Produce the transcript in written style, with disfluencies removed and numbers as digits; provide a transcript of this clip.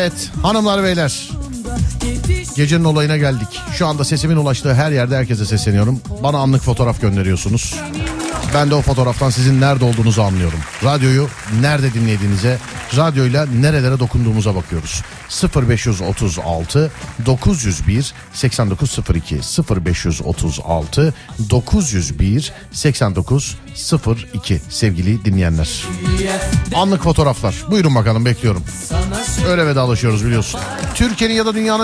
Evet hanımlar beyler, gecenin olayına geldik. Şu anda sesimin ulaştığı her yerde herkese sesleniyorum. Bana anlık fotoğraf gönderiyorsunuz. Ben de o fotoğraftan sizin nerede olduğunuzu anlıyorum. Radyoyu nerede dinlediğinize, radyoyla nerelere dokunduğumuza bakıyoruz. 0536 901 8902 0536 901 8902 sevgili dinleyenler. Anlık fotoğraflar. Buyurun bakalım, bekliyorum. Öyle vedalaşıyoruz biliyorsun. Türkiye'nin ya da dünyanın